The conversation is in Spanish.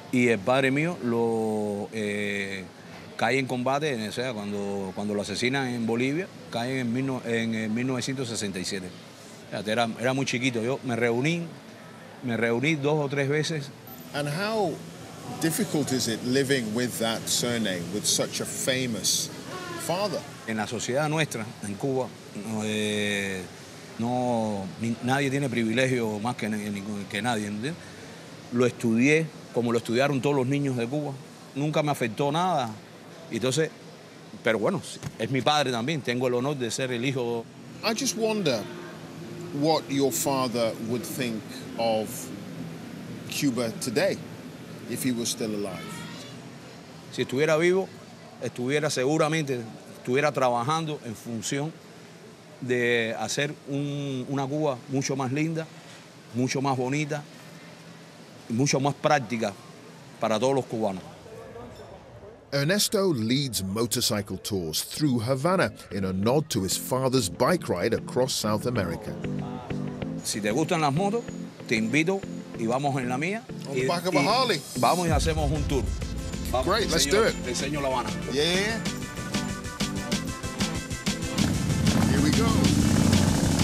Y el padre mío cae en combate, o sea, cuando lo asesinan en Bolivia, cae en 1967. O sea, era muy chiquito. Yo me reuní 2 o 3 veces. And how difficult is it living with that surname, with such a famous father? En la sociedad nuestra, en Cuba, nadie tiene privilegio más que nadie, ¿entiendes? Lo estudié como lo estudiaron todos los niños de Cuba. Nunca me afectó nada. Entonces, pero bueno, es mi padre también. Tengo el honor de ser el hijo. I just wonder what your father would think of Cuba today if he was still alive. Si estuviera vivo, seguramente estuviera trabajando en función de hacer una Cuba mucho más linda, mucho más bonita, y mucho más práctica para todos los cubanos. Ernesto leads motorcycle tours through Havana in a nod to his father's bike ride across South America. Si te gustan las motos, te invito y vamos en la mía. On the back of a Harley. Vamos y hacemos un tour. Great, let's do it. Te enseño La Habana. Yeah.